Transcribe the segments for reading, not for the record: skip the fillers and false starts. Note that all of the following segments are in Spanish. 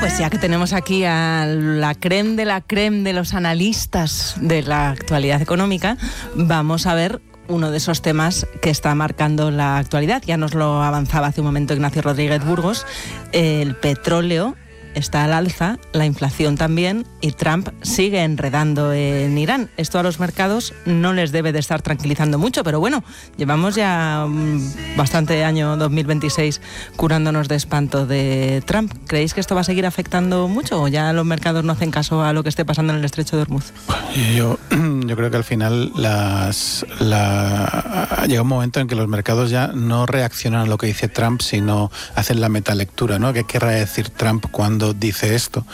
pues ya que tenemos aquí a la crème de los analistas de la actualidad económica, vamos a ver uno de esos temas que está marcando la actualidad. Ya nos lo avanzaba hace un momento Ignacio Rodríguez Burgos. El petróleo está al alza, la inflación también, y Trump sigue enredando en Irán. Esto a los mercados no les debe de estar tranquilizando mucho, pero bueno, llevamos ya bastante año 2026 curándonos de espanto de Trump. ¿Creéis que esto va a seguir afectando mucho o ya los mercados no hacen caso a lo que esté pasando en el estrecho de Hormuz? Yo creo que al final llega un momento en que los mercados ya no reaccionan a lo que dice Trump, sino hacen la metalectura, ¿no? ¿Qué querrá decir Trump cuando dice esto?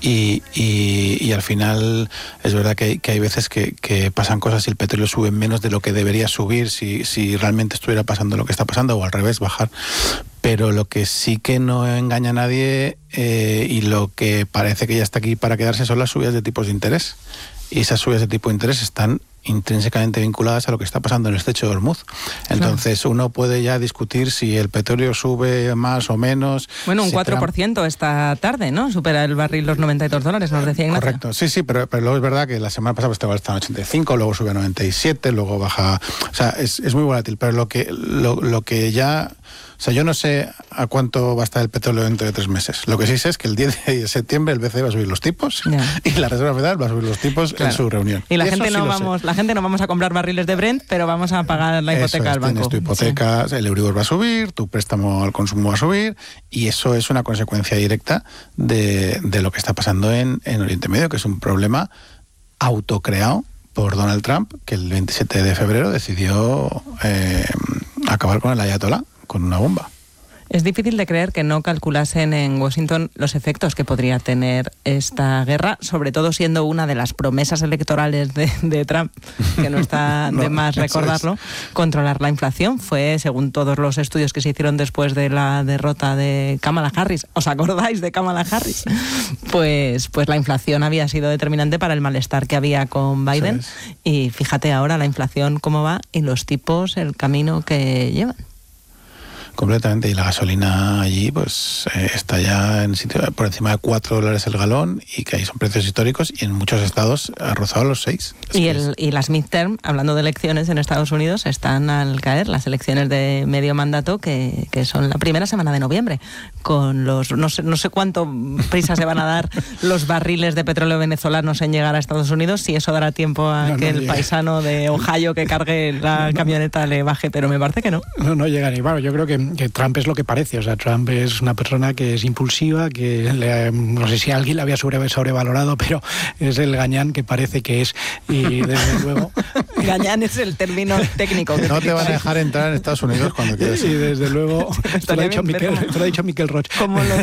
Y al final es verdad que hay veces que pasan cosas y el petróleo sube menos de lo que debería subir si realmente estuviera pasando lo que está pasando, o al revés, bajar. Pero lo que sí que no engaña a nadie y lo que parece que ya está aquí para quedarse son las subidas de tipos de interés. Y esas subidas de tipo de interés están intrínsecamente vinculadas a lo que está pasando en el estrecho de Hormuz. Entonces uno puede ya discutir si el petróleo sube más o menos. Bueno, un 4% esta tarde, ¿no? Supera el barril los $92, nos decía Ignacio. Correcto, sí, pero luego es verdad que la semana pasada estaba en 85, luego sube a 97, luego baja. O sea, es muy volátil, pero lo que ya... O sea, yo no sé a cuánto va a estar el petróleo dentro de 3 meses. Lo que sí sé es que el 10 de septiembre el BCE va a subir los tipos y la Reserva Federal va a subir los tipos en su reunión. Y la gente no vamos a comprar barriles de Brent, pero vamos a pagar la hipoteca al banco. Tienes tu hipoteca, el Euribor va a subir, tu préstamo al consumo va a subir, y eso es una consecuencia directa de lo que está pasando en Oriente Medio, que es un problema autocreado por Donald Trump, que el 27 de febrero decidió acabar con el ayatolá con una bomba. Es difícil de creer que no calculasen en Washington los efectos que podría tener esta guerra, sobre todo siendo una de las promesas electorales de Trump, que no está de más recordarlo, controlar la inflación. Fue, según todos los estudios que se hicieron después de la derrota de Kamala Harris, ¿os acordáis de Kamala Harris? Pues la inflación había sido determinante para el malestar que había con Biden. Y fíjate ahora la inflación cómo va y los tipos, el camino que llevan. Completamente, y la gasolina allí pues está ya en sitio por encima de $4 el galón, y que ahí son precios históricos, y en muchos estados ha rozado los 6. Y las midterm, hablando de elecciones en Estados Unidos, están al caer, las elecciones de medio mandato que son la primera semana de noviembre, con los no sé cuánto prisa se van a dar los barriles de petróleo venezolanos en llegar a Estados Unidos, si eso dará tiempo a que el paisano de Ohio que cargue la camioneta le baje, pero me parece que no. No llegan, y bueno, yo creo que Trump es lo que parece. O sea, Trump es una persona que es impulsiva, que no sé si alguien la había sobrevalorado, pero es el gañán que parece que es. Y desde luego... Gañán es el término técnico. No te van a dejar entrar en Estados Unidos cuando quieras. Y desde luego... Te lo ha dicho Miquel Roig. ¿Cómo lo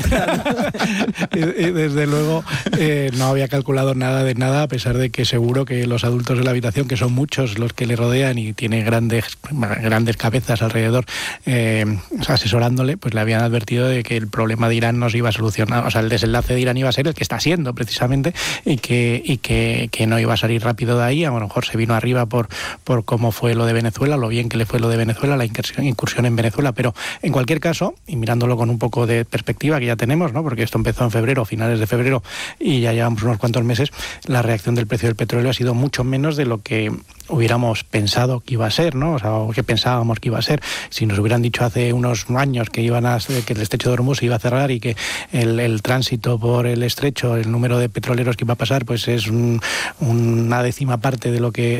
y desde luego no había calculado nada de nada, a pesar de que seguro que los adultos de la habitación, que son muchos los que le rodean y tiene grandes cabezas alrededor, asesorándole, pues le habían advertido de que el problema de Irán no se iba a solucionar, o sea, el desenlace de Irán iba a ser el que está siendo precisamente, y que no iba a salir rápido de ahí. A lo mejor se vino arriba por cómo fue lo de Venezuela, lo bien que le fue lo de Venezuela, la incursión en Venezuela, pero en cualquier caso, y mirándolo con un poco de perspectiva que ya tenemos, ¿no? Porque esto empezó en febrero, finales de febrero, y ya llevamos unos cuantos meses, la reacción del precio del petróleo ha sido mucho menos de lo que hubiéramos pensado que iba a ser, ¿no? O sea, o que pensábamos que iba a ser. Si nos hubieran dicho hace unos años que el estrecho de Hormuz se iba a cerrar y que el tránsito por el estrecho, el número de petroleros que iba a pasar, pues es una 10ª parte de lo que